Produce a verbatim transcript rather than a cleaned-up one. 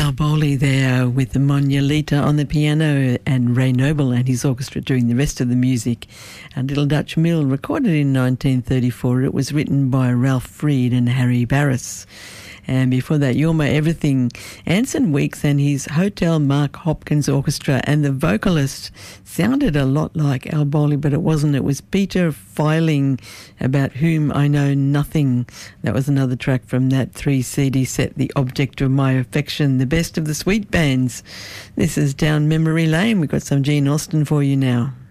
Al Bowley there with the Manuelita on the piano and Ray Noble and his orchestra doing the rest of the music. And Little Dutch Mill, recorded in nineteen thirty-four. It was written by Ralph Freed and Harry Barris. And before that, You're My Everything, Anson Weeks and his Hotel Mark Hopkins Orchestra. And the vocalist sounded a lot like Al Bowley, but it wasn't. It was Peter Filing, About Whom I Know Nothing. That was another track from that three C D set, The Object of My Affection, the best of the sweet bands. This is Down Memory Lane. We've got some Gene Austen for you now.